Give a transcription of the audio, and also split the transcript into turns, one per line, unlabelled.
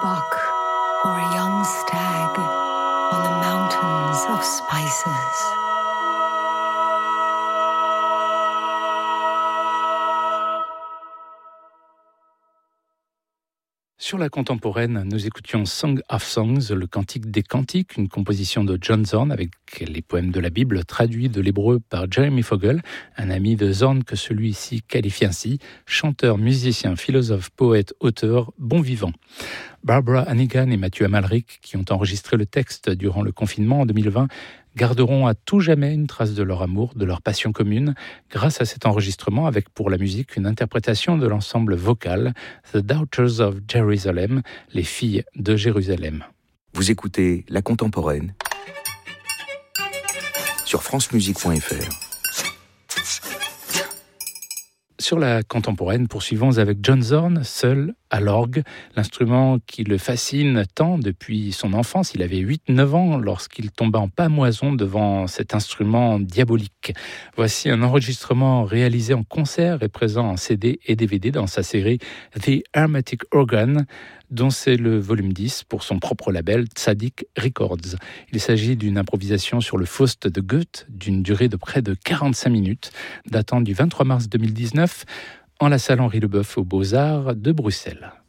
buck or a young stag on the mountains of spices.
Sur la contemporaine, nous écoutions Song of Songs, le cantique des cantiques, une composition de John Zorn avec les poèmes de la Bible traduits de l'hébreu par Jeremy Fogel, un ami de Zorn que celui-ci qualifie ainsi, chanteur, musicien, philosophe, poète, auteur, bon vivant. Barbara Hannigan et Matthew Amalric, qui ont enregistré le texte durant le confinement en 2020, garderont à tout jamais une trace de leur amour, de leur passion commune, grâce à cet enregistrement avec pour la musique une interprétation de l'ensemble vocal The Daughters of Jerusalem, les filles de Jérusalem.
Vous écoutez La Contemporaine sur francemusique.fr.
Sur la contemporaine, poursuivons avec John Zorn, seul à l'orgue, l'instrument qui le fascine tant depuis son enfance. Il avait 8-9 ans lorsqu'il tomba en pâmoison devant cet instrument diabolique. Voici un enregistrement réalisé en concert et présent en CD et DVD dans sa série The Hermetic Organ, dont c'est le volume 10 pour son propre label Tzadik Records. Il s'agit d'une improvisation sur le Faust de Goethe d'une durée de près de 45 minutes, datant du 23 mars 2019, en la salle Henri Leboeuf aux Beaux-Arts de Bruxelles.